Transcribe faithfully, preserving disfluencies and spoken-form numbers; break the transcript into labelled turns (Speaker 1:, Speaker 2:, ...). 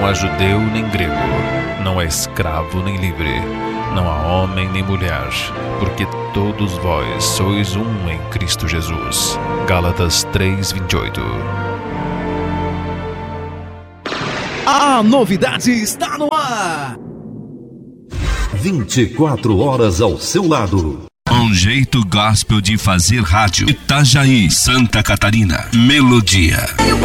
Speaker 1: Não há judeu nem grego, não há escravo nem livre, não há homem nem mulher, porque todos vós sois um em Cristo Jesus. Gálatas três, vinte e oito.
Speaker 2: A novidade está no ar!
Speaker 3: vinte e quatro horas ao seu lado.
Speaker 4: Um jeito gospel de fazer rádio. Itajaí, Santa Catarina. Melodia.